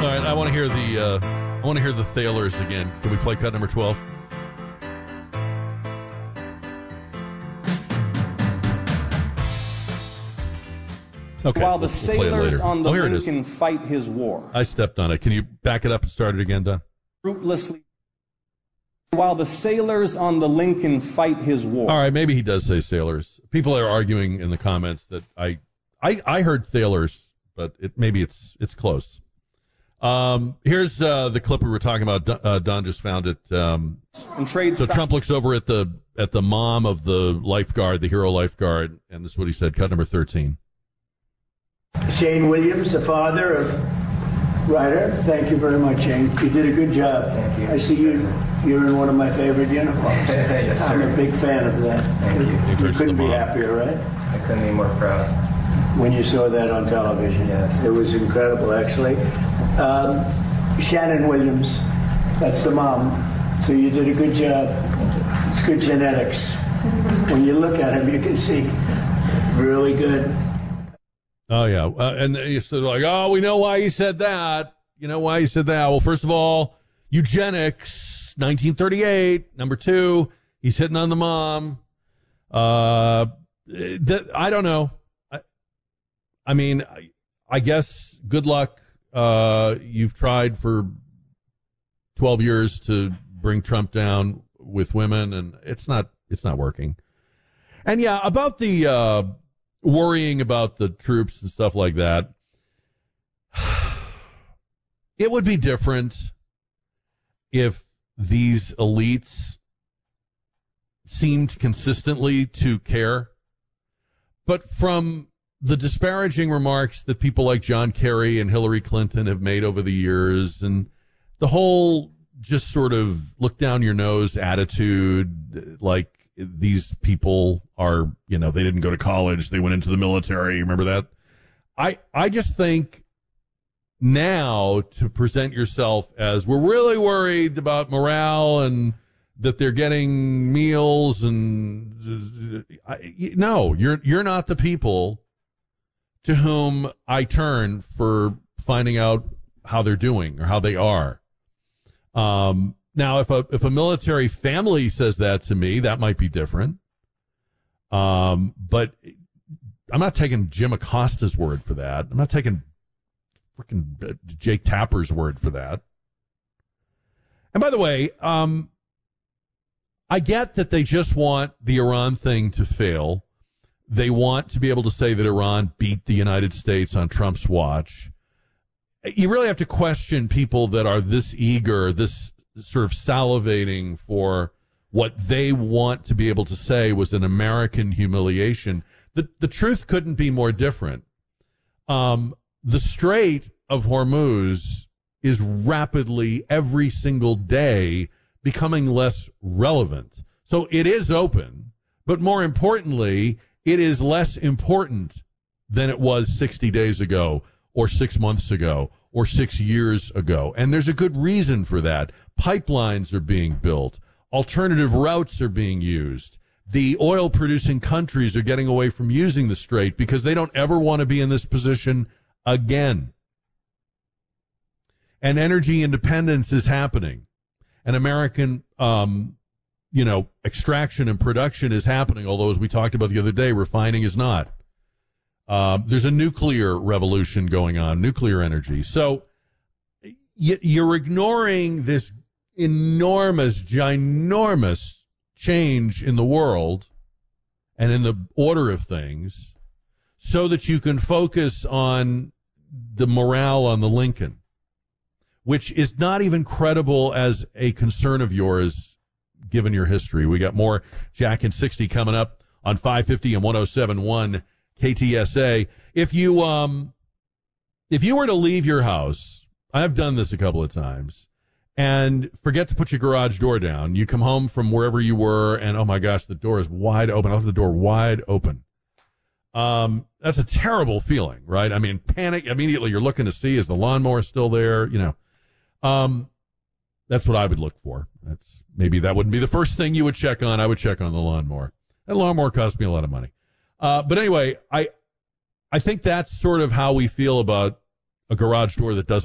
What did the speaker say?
right, I want to hear the Thailers again. Can we play cut number 12? Okay, while the sailors on the Lincoln fight his war. I stepped on it. Can you back it up and start it again, Don? Fruitlessly. While the sailors on the Lincoln fight his war. All right, maybe he does say sailors. People are arguing in the comments that I heard Thailers, but maybe it's close. Here's the clip we were talking about. Don just found it. So Trump looks over at the mom of the lifeguard, the hero lifeguard, and this is what he said. Cut number 13. Shane Williams, the father of Ryder. Thank you very much, Shane. You did a good job. Thank you. I see you're in one of my favorite uniforms. Yes, sir. I'm a big fan of that. Thank you. You couldn't be happier, right? I couldn't be more proud. When you saw that on television. Yes. It was incredible, actually. Shannon Williams, that's the mom. So you did a good job. It's good genetics. When you look at him, you can see really good. Oh, yeah. And it's like, oh, we know why he said that. You know why he said that? Well, first of all, eugenics, 1938. Number two, he's hitting on the mom. I don't know. I mean, I guess good luck. You've tried for 12 years to bring Trump down with women, and it's not working. And yeah, about the worrying about the troops and stuff like that, it would be different if these elites seemed consistently to care. But from the disparaging remarks that people like John Kerry and Hillary Clinton have made over the years, and the whole just sort of look down your nose attitude, like these people are, they didn't go to college, they went into the military. Remember that? I just think now to present yourself as we're really worried about morale and that they're getting meals and no, you're not the people to whom I turn for finding out how they're doing or how they are. Now, if a military family says that to me, that might be different. But I'm not taking Jim Acosta's word for that. I'm not taking freaking Jake Tapper's word for that. And by the way, I get that they just want the Iran thing to fail. They want to be able to say that Iran beat the United States on Trump's watch. You really have to question people that are this eager, this sort of salivating for what they want to be able to say was an American humiliation. The truth couldn't be more different. The Strait of Hormuz is rapidly, every single day, becoming less relevant. So it is open, but more importantly, it is less important than it was 60 days ago or 6 months ago or 6 years ago. And there's a good reason for that. Pipelines are being built. Alternative routes are being used. The oil-producing countries are getting away from using the strait because they don't ever want to be in this position again. And energy independence is happening. And American, extraction and production is happening, although, as we talked about the other day, refining is not. There's a nuclear revolution going on, nuclear energy. So you're ignoring this enormous, ginormous change in the world and in the order of things so that you can focus on the morale on the Lincoln, which is not even credible as a concern of yours given your history. We got more Jack and 60 coming up on 550 and 107.1 KTSA. If you were to leave your house, I've done this a couple of times, and forget to put your garage door down. You come home from wherever you were, and oh my gosh, the door is wide open. I left the door wide open. That's a terrible feeling, right? I mean, panic immediately. You're looking to see, is the lawnmower still there? That's what I would look for. Maybe that wouldn't be the first thing you would check on. I would check on the lawnmower. That lawnmower cost me a lot of money. But anyway, I think that's sort of how we feel about a garage door that doesn't